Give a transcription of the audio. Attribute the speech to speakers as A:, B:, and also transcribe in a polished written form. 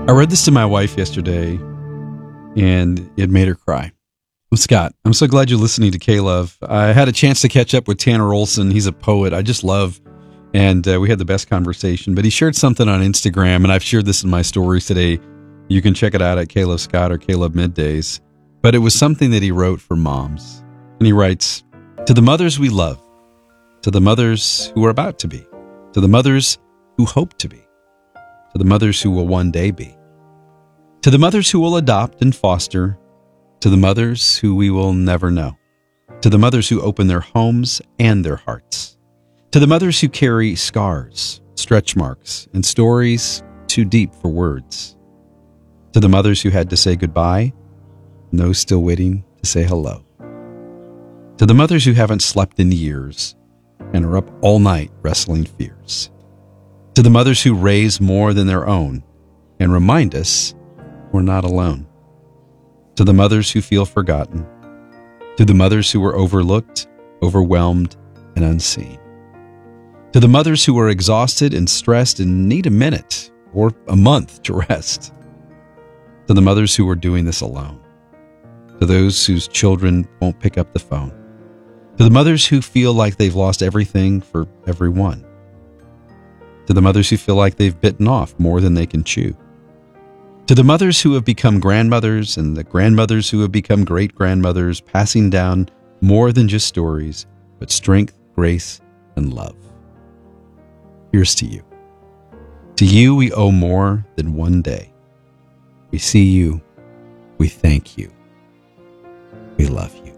A: I read this to my wife yesterday, and it made her cry. Well, Scott, I'm so glad you're listening to K-Love. I had a chance to catch up with Tanner Olson. He's a poet I just love, and we had the best conversation. But he shared something on Instagram, and I've shared this in my stories today. You can check it out at K-Love Scott or K-Love Middays. But it was something that he wrote for moms. And he writes, "To the mothers we love, to the mothers who are about to be, to the mothers who hope to be, to the mothers who will one day be, to the mothers who will adopt and foster, to the mothers who we will never know, to the mothers who open their homes and their hearts, to the mothers who carry scars, stretch marks, and stories too deep for words, to the mothers who had to say goodbye, and those still waiting to say hello, to the mothers who haven't slept in years and are up all night wrestling fears, to the mothers who raise more than their own and remind us we're not alone, to the mothers who feel forgotten, to the mothers who were overlooked, overwhelmed, and unseen, to the mothers who are exhausted and stressed and need a minute or a month to rest, to the mothers who are doing this alone, to those whose children won't pick up the phone, to the mothers who feel like they've lost everything for everyone, to the mothers who feel like they've bitten off more than they can chew, to the mothers who have become grandmothers and the grandmothers who have become great-grandmothers, passing down more than just stories, but strength, grace, and love. Here's to you. To you we owe more than one day. We see you. We thank you. We love you."